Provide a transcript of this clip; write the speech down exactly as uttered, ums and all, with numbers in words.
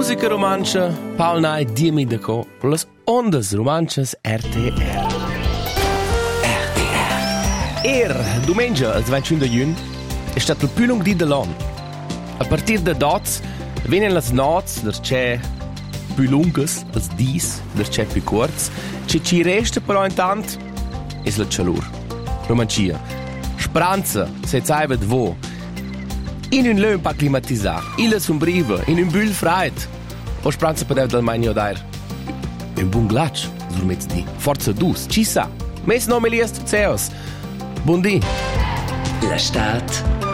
Musica romancia, Paul Nai, Diemi de Co, con las ondas romanchas R T R. R T R. Er, domengia, il venticinque di giugno, è stato il più lungo di dell'anno. A partir da dots, vengono le notti, der c'è più lunghes, als dis, der c'è più corts. C'è ci resta però intanto, è la calor. Romancia. Speranza, se sai vo. In un lön pa climatizar, in la sombriva, in un bull freit. O speranza per del magno d'air. Un buon glaccio, surmezz di. Forza dus, ci sa. Mes nome liest zeos. Buon di. La stat